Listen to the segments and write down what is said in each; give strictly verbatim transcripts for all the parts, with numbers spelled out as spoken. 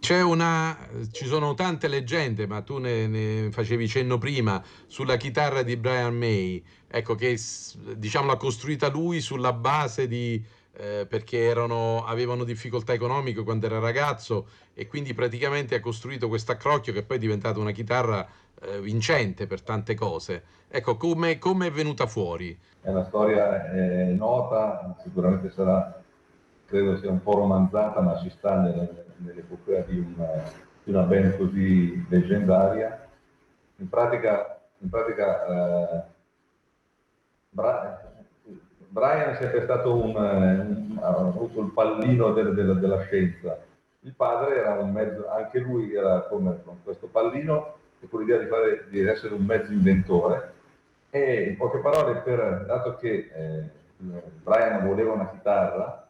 c'è una, ci sono tante leggende, ma tu ne, ne facevi cenno prima, sulla chitarra di Brian May, ecco che s- diciamo l'ha costruita lui sulla base di, eh, perché erano, avevano difficoltà economiche quando era ragazzo e quindi praticamente ha costruito questo accrocchio che poi è diventata una chitarra eh, vincente per tante cose. Ecco, come come è venuta fuori? È una storia eh, nota, sicuramente sarà, credo sia un po' romanzata, ma ci sta nelle- nell'epopea di una, di una band così leggendaria. In pratica, in pratica eh, Bra- Brian è sempre stato un, un- ha avuto il pallino del- del- della scienza. Il padre era un mezzo, anche lui era come con questo pallino e con l'idea di, fare, di essere un mezzo inventore. E in poche parole, per, dato che eh, Brian voleva una chitarra,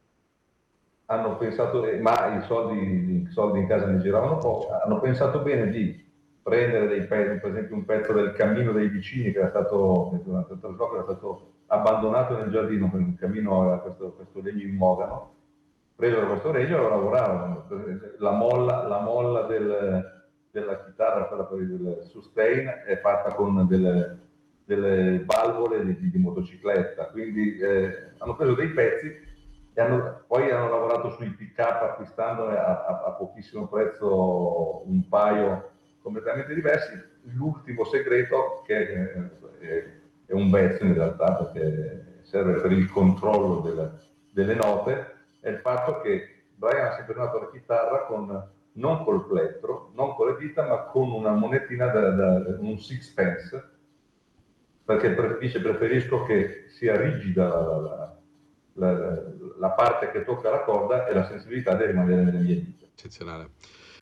hanno pensato, eh, ma i soldi, i soldi in casa ne giravano poco, hanno pensato bene di prendere dei pezzi, per esempio un pezzo del cammino dei vicini che era stato, durante il trasloco era stato abbandonato nel giardino, perché il cammino aveva questo, questo legno in mogano, presero questo legno e lo lavoravano. La molla, la molla del, della chitarra, quella per il sustain, è fatta con delle, delle valvole di, di motocicletta, quindi eh, hanno preso dei pezzi e hanno, poi hanno lavorato sui pick up acquistando a, a, a pochissimo prezzo un paio completamente diversi. L'ultimo segreto, che è, è un vezzo in realtà perché serve per il controllo delle, delle note, è il fatto che Brian ha sempre suonato la chitarra con, non col plettro, non con le dita, ma con una monetina da, da un sixpence, perché dice preferisco che sia rigida la, la, la, la parte che tocca la corda e la sensibilità deve rimanere nelle mie dita. Eccezionale.